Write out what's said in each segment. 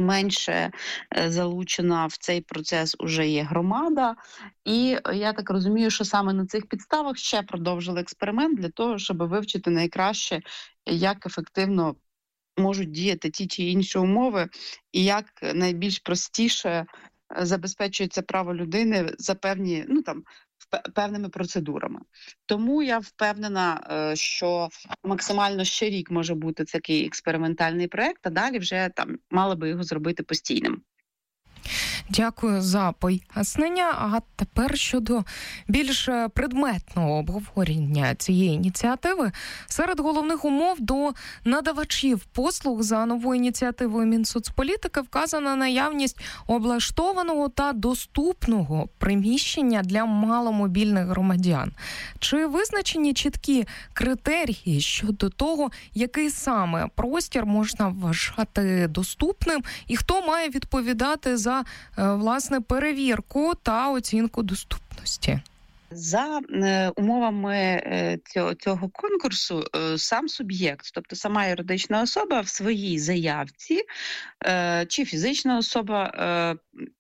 менше залучена в цей процес уже є громада. І я так розумію, що саме на цих підставах ще продовжили експеримент для того, щоб вивчити найкраще, як ефективно можуть діяти ті чи інші умови, і як найбільш простіше забезпечується право людини за певні, певними процедурами. Тому я впевнена, що максимально ще рік може бути такий експериментальний проєкт, а далі вже мали би його зробити постійним. Дякую за пояснення. А тепер щодо більш предметного обговорення цієї ініціативи. Серед головних умов до надавачів послуг за новою ініціативою Мінсоцполітики вказана наявність облаштованого та доступного приміщення для маломобільних громадян. Чи визначені чіткі критерії щодо того, який саме простір можна вважати доступним і хто має відповідати за власне перевірку та оцінку доступності? За умовами цього конкурсу сам суб'єкт, тобто сама юридична особа в своїй заявці чи фізична особа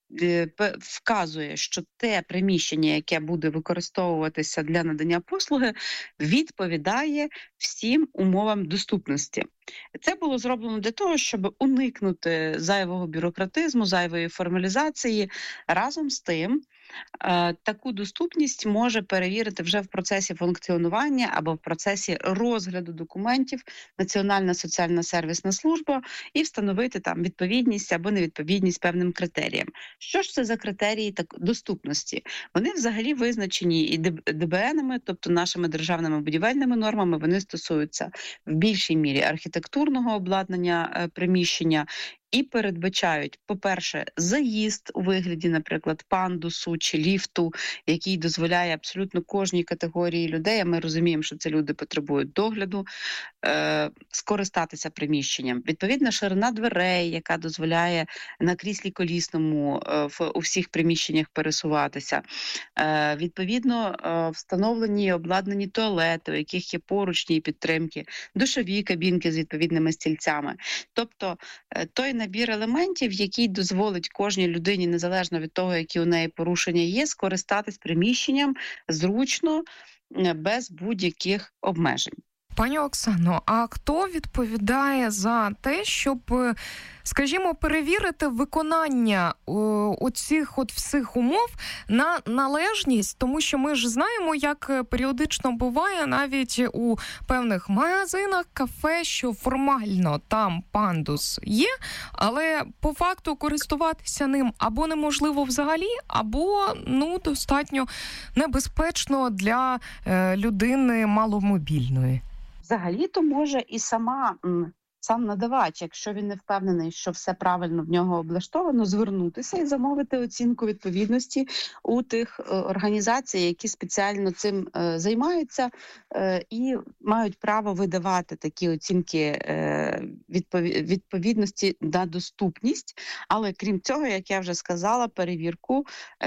вказує, що те приміщення, яке буде використовуватися для надання послуги, відповідає всім умовам доступності. Це було зроблено для того, щоб уникнути зайвого бюрократизму, зайвої формалізації. Разом з тим, таку доступність може перевірити вже в процесі функціонування або в процесі розгляду документів Національна соціальна сервісна служба і встановити там відповідність або невідповідність певним критеріям. Що ж це за критерії доступності? Вони взагалі визначені і ДБНами, тобто нашими державними будівельними нормами, вони стосуються в більшій мірі архітектурного обладнання приміщення, і передбачають, по-перше, заїзд у вигляді, наприклад, пандусу чи ліфту, який дозволяє абсолютно кожній категорії людей, а ми розуміємо, що ці люди потребують догляду, скористатися приміщенням. Відповідна ширина дверей, яка дозволяє на кріслі колісному у всіх приміщеннях пересуватися. Відповідно, встановлені і обладнані туалети, у яких є поручні і підтримки, душові кабінки з відповідними стільцями. Тобто, той набір елементів, який дозволить кожній людині, незалежно від того, які у неї порушення є, скористатись приміщенням зручно, без будь-яких обмежень. Пані Оксано, а хто відповідає за те, щоб, скажімо, перевірити виконання оцих всіх умов на належність? Тому що ми ж знаємо, як періодично буває навіть у певних магазинах, кафе, що формально там пандус є, але по факту користуватися ним або неможливо взагалі, або достатньо небезпечно для людини маломобільної. Взагалі-то може і сам надавач, якщо він не впевнений, що все правильно в нього облаштовано, звернутися і замовити оцінку відповідності у тих організацій, які спеціально цим займаються і мають право видавати такі оцінки відповідності на доступність. Але крім цього, як я вже сказала, перевірку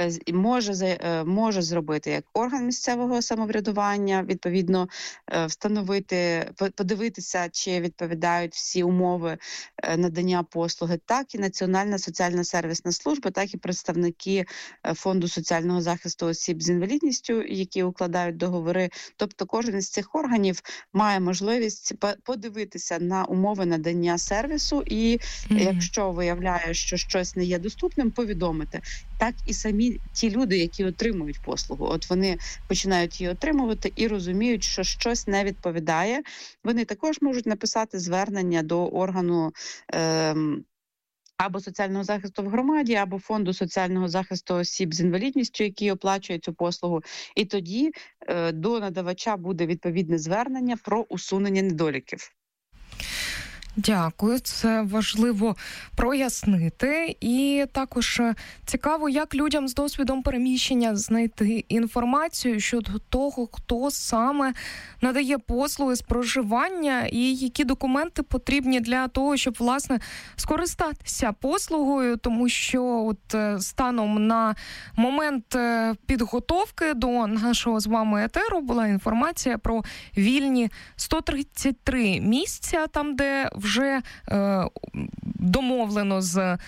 може зробити як орган місцевого самоврядування, відповідно встановити, подивитися, чи відповідають всі умови надання послуги, так і Національна соціальна сервісна служба, так і представники Фонду соціального захисту осіб з інвалідністю, які укладають договори. Тобто кожен із цих органів має можливість подивитися на умови надання сервісу і якщо виявляє, що щось не є доступним, повідомити. Так і самі ті люди, які отримують послугу. От вони починають її отримувати і розуміють, що щось не відповідає. Вони також можуть написати звернення до органу або соціального захисту в громаді, або Фонду соціального захисту осіб з інвалідністю, які оплачують цю послугу. І тоді до надавача буде відповідне звернення про усунення недоліків. Дякую, це важливо прояснити. І також цікаво, як людям з досвідом переміщення знайти інформацію щодо того, хто саме надає послуги з проживання і які документи потрібні для того, щоб, власне, скористатися послугою, тому що станом на момент підготовки до нашого з вами етеру була інформація про вільні 133 місця, там, де вже домовлено з